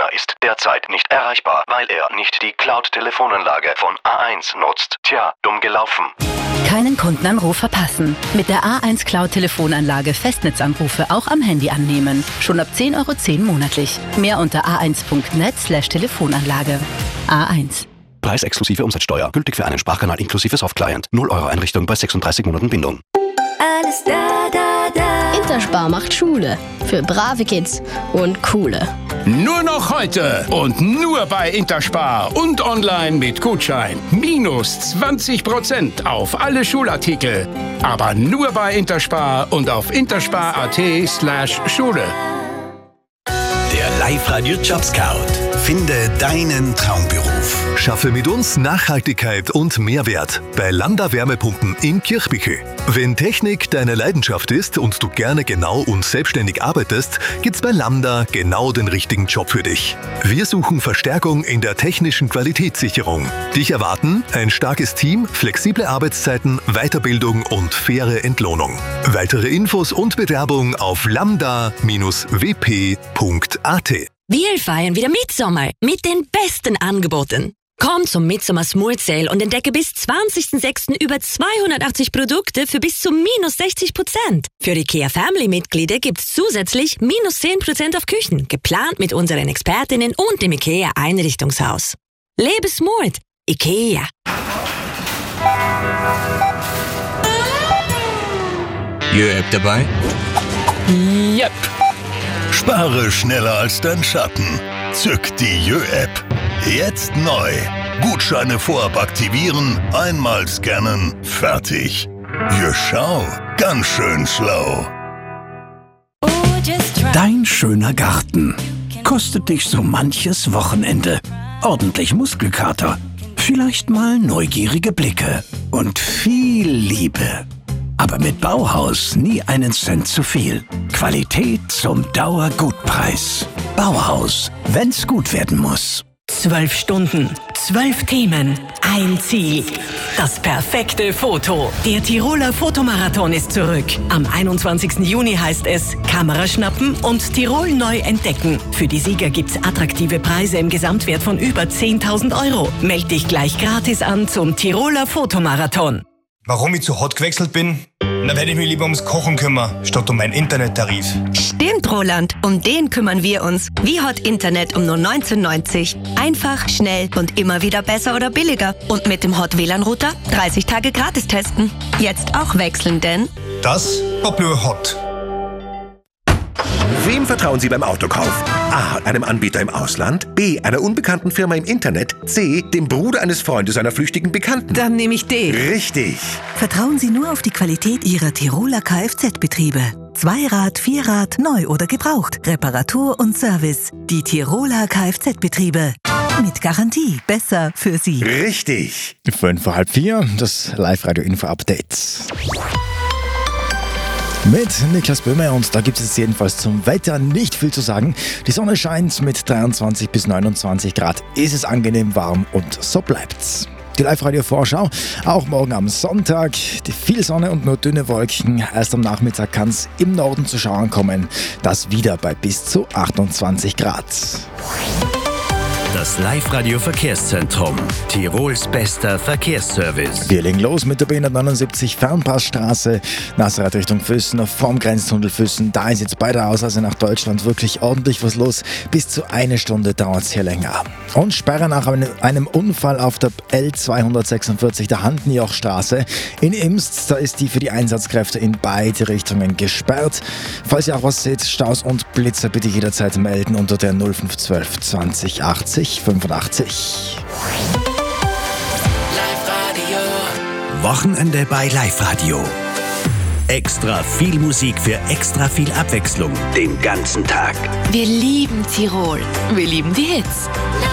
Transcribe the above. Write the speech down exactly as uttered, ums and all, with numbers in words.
Kundenbetreuer ist derzeit nicht erreichbar, weil er nicht die Cloud-Telefonanlage von A eins nutzt. Tja, dumm gelaufen. Keinen Kundenanruf verpassen. Mit der A eins Cloud-Telefonanlage Festnetzanrufe auch am Handy annehmen. Schon ab zehn Euro zehn monatlich. Mehr unter a eins punkt net slash Telefonanlage. A eins. Preis exklusive Umsatzsteuer. Gültig für einen Sprachkanal inklusive Softclient. null Euro Einrichtung bei sechsunddreißig Monaten Bindung. Alles da, da, da. Interspar macht Schule. Für brave Kids und coole. Nur noch heute und nur bei Interspar und online mit Gutschein. Minus zwanzig Prozent auf alle Schulartikel. Aber nur bei Interspar und auf interspar.at slash Schule. Der Live-Radio Job Scout. Finde deinen Traumberuf. Schaffe mit uns Nachhaltigkeit und Mehrwert bei Landa Wärmepumpen in Kirchbichel. Wenn Technik deine Leidenschaft ist und du gerne genau und selbstständig arbeitest, gibt's bei Landa genau den richtigen Job für dich. Wir suchen Verstärkung in der technischen Qualitätssicherung. Dich erwarten ein starkes Team, flexible Arbeitszeiten, Weiterbildung und faire Entlohnung. Weitere Infos und Bewerbung auf lambda Bindestrich w p punkt a t. Wir feiern wieder Mitsommer mit den besten Angeboten. Komm zum Mitsommer Smooth Sale und entdecke bis zwanzigsten sechsten über zweihundertachtzig Produkte für bis zu minus sechzig Prozent. Für IKEA Family-Mitglieder gibt's zusätzlich minus zehn Prozent auf Küchen, geplant mit unseren Expertinnen und dem IKEA Einrichtungshaus. Lebe smooth. IKEA. Jö-App dabei? Yep. Spare schneller als dein Schatten. Zück die Jö-App. Jetzt neu. Gutscheine vorab aktivieren, einmal scannen, fertig. Jö, schau, ganz schön schlau. Dein schöner Garten kostet dich so manches Wochenende. Ordentlich Muskelkater, vielleicht mal neugierige Blicke und viel Liebe. Aber mit Bauhaus nie einen Cent zu viel. Qualität zum Dauergutpreis. Bauhaus, wenn's gut werden muss. Zwölf Stunden, zwölf Themen, ein Ziel. Das perfekte Foto. Der Tiroler Fotomarathon ist zurück. Am einundzwanzigsten Juni heißt es Kamera schnappen und Tirol neu entdecken. Für die Sieger gibt's attraktive Preise im Gesamtwert von über zehntausend Euro. Meld dich gleich gratis an zum Tiroler Fotomarathon. Warum ich zu Hot gewechselt bin? Na, werde ich mich lieber ums Kochen kümmern, statt um meinen Internettarif. Stimmt, Roland. Um den kümmern wir uns. Wie Hot Internet um nur neunzehn neunzig. Einfach, schnell und immer wieder besser oder billiger. Und mit dem Hot W L A N-Router dreißig Tage gratis testen. Jetzt auch wechseln, denn... Das war nur Hot. Wem vertrauen Sie beim Autokauf? A. Einem Anbieter im Ausland. B. Einer unbekannten Firma im Internet. C. Dem Bruder eines Freundes einer flüchtigen Bekannten. Dann nehme ich D. Richtig. Vertrauen Sie nur auf die Qualität Ihrer Tiroler Kfz-Betriebe. Zweirad, Vierrad, neu oder gebraucht. Reparatur und Service. Die Tiroler Kfz-Betriebe. Mit Garantie. Besser für Sie. Richtig. Fünf vor halb vier, das Live-Radio-Info-Update. Mit Niklas Böhmer und da gibt es jedenfalls zum Wetter nicht viel zu sagen. Die Sonne scheint mit dreiundzwanzig bis neunundzwanzig Grad, ist es angenehm warm und so bleibt's. Die Live-Radio-Vorschau, auch morgen am Sonntag, die viel Sonne und nur dünne Wolken. Erst am Nachmittag kann es im Norden zu Schauern kommen, das wieder bei bis zu achtundzwanzig Grad. Das Live-Radio-Verkehrszentrum. Tirols bester Verkehrsservice. Wir legen los mit der B hundertneunundsiebzig Fernpassstraße, Nasserat Richtung Füssen, vorm Grenztunnel Füssen. Da ist jetzt bei der Ausreise nach Deutschland wirklich ordentlich was los. Bis zu eine Stunde dauert es hier länger. Und Sperre nach einem Unfall auf der L zweihundertsechsundvierzig, der Handenjochstraße. In Imst, da ist die für die Einsatzkräfte in beide Richtungen gesperrt. Falls ihr auch was seht, Staus und Blitzer, bitte jederzeit melden unter der null fünf zwölf zwanzig achtzig fünfundachtzig. Wochenende bei Live Radio. Extra viel Musik für extra viel Abwechslung den ganzen Tag. Wir lieben Tirol. Wir lieben die Hits.